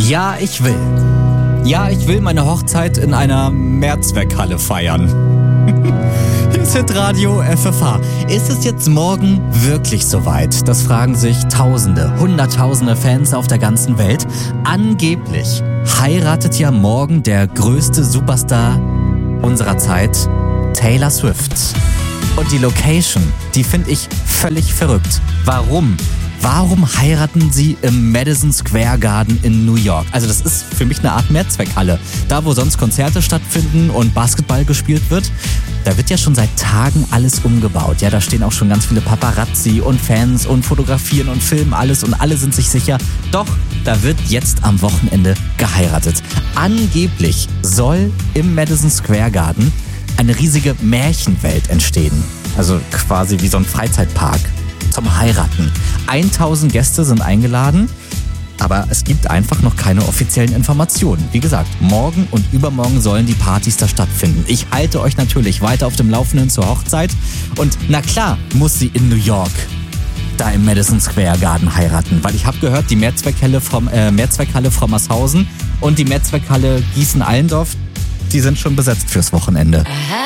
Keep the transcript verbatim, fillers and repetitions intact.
Ja, ich will. Ja, ich will meine Hochzeit in einer Mehrzweckhalle feiern. Hier ist Hitradio F F H. Ist es jetzt morgen wirklich soweit? Das fragen sich Tausende, Hunderttausende Fans auf der ganzen Welt. Angeblich heiratet ja morgen der größte Superstar unserer Zeit, Taylor Swift. Und die Location, die finde ich völlig verrückt. Warum? Warum heiraten sie im Madison Square Garden in New York? Also das ist für mich eine Art Mehrzweckhalle. Da, wo sonst Konzerte stattfinden und Basketball gespielt wird, da wird ja schon seit Tagen alles umgebaut. Ja, da stehen auch schon ganz viele Paparazzi und Fans und fotografieren und filmen alles und alle sind sich sicher. Doch, da wird jetzt am Wochenende geheiratet. Angeblich soll im Madison Square Garden eine riesige Märchenwelt entstehen. Also quasi wie so ein Freizeitpark zum Heiraten. tausend Gäste sind eingeladen, aber es gibt einfach noch keine offiziellen Informationen. Wie gesagt, morgen und übermorgen sollen die Partys da stattfinden. Ich halte euch natürlich weiter auf dem Laufenden zur Hochzeit. Und na klar muss sie in New York da im Madison Square Garden heiraten, weil ich habe gehört, die Mehrzweckhalle vom, äh, Mehrzweckhalle Frommershausen und die Mehrzweckhalle Gießen-Allendorf, die sind schon besetzt fürs Wochenende.